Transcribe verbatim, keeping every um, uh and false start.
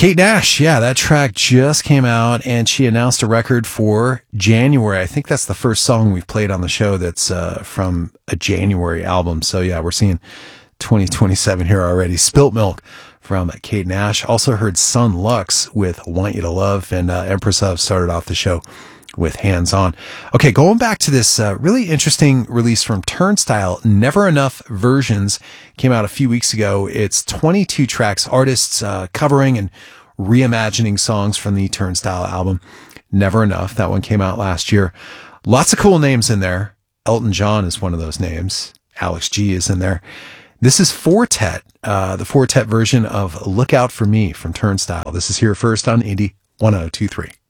Kate Nash, yeah, that track just came out, and she announced a record for January. I think that's the first song we've played on the show that's uh, from a January album. So yeah, we're seeing twenty twenty-seven here already. Spilt Milk from Kate Nash. Also heard Sun Lux with Want You to Love, and uh, Empress of started off the show with Hands On. Okay, going back to this uh, really interesting release from Turnstile, Never Enough Versions, came out a few weeks ago. It's twenty-two tracks, artists uh, covering and reimagining songs from the Turnstile album, Never Enough. That one came out last year. Lots of cool names in there. Elton John is one of those names. Alex G is in there. This is Fortet, uh, the Fortet version of Look Out For Me from Turnstile. This is here first on Indie one oh two three.